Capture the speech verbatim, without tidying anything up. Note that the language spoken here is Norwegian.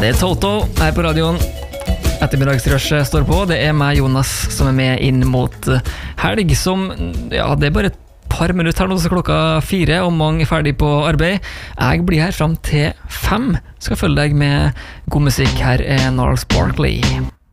Det er Toto her på radioen. Ettermiddagsrushet står på. Det er meg, Jonas, som er med inn mot helg, som, ja, det er bare et par minutter her nå, så klokka fire, og mange er ferdig på arbeid. Jeg blir her frem til fem. Skal følge deg med god musikk. Her er Gnarls Barkley.